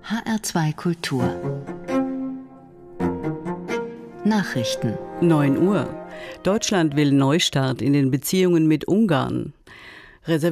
HR2 Kultur Nachrichten 9 Uhr. Deutschland will Neustart in den Beziehungen mit Ungarn.